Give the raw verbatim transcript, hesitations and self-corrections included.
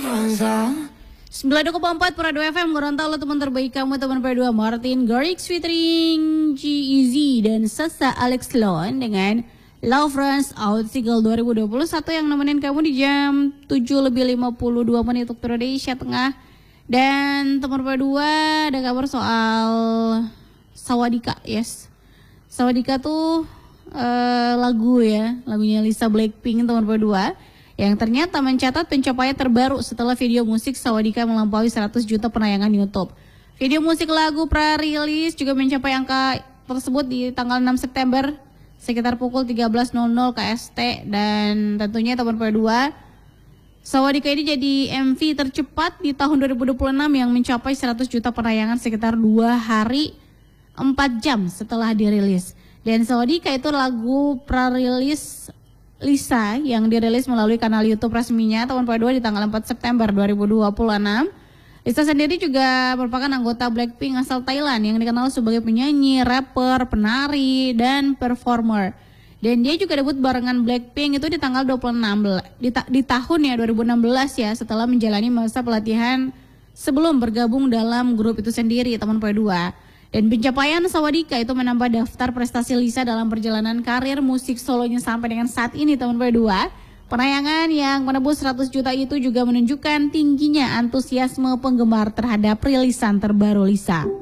sembilan puluh koma empat Prado F M, Gorontalo, teman terbaik kamu, teman P dua Martin Garrix featuring G E Z dan Sasa Alex Lon dengan Love Runs Out single dua ribu dua puluh satu yang nemenin kamu di jam tujuh lebih lima puluh dua menit waktu Indonesia Tengah. Dan teman P dua ada kabar soal Sawadika, yes. Sawadika tuh uh, lagu ya, lagunya Lisa Blackpink teman P dua. Yang ternyata mencatat pencapaian terbaru setelah video musik Sawadika melampaui seratus juta penayangan YouTube. Video musik lagu pra-rilis juga mencapai angka tersebut di tanggal enam September sekitar pukul tiga belas nol nol K S T. Dan tentunya teman P dua, Sawadika ini jadi M V tercepat di tahun dua ribu dua puluh enam yang mencapai seratus juta penayangan sekitar dua hari empat jam setelah dirilis. Dan Sawadika itu lagu pra-rilis Lisa yang dirilis melalui kanal YouTube resminya tahun P dua di tanggal empat September dua ribu dua puluh enam. Lisa sendiri juga merupakan anggota Blackpink asal Thailand yang dikenal sebagai penyanyi, rapper, penari, dan performer. Dan dia juga debut barengan Blackpink itu di tanggal dua puluh enam di, ta di tahun ya dua ribu enam belas ya, setelah menjalani masa pelatihan sebelum bergabung dalam grup itu sendiri teman P dua. Dan pencapaian Sawadika itu menambah daftar prestasi Lisa dalam perjalanan karir musik solonya sampai dengan saat ini teman P dua. Penayangan yang menembus seratus juta itu juga menunjukkan tingginya antusiasme penggemar terhadap rilisan terbaru Lisa.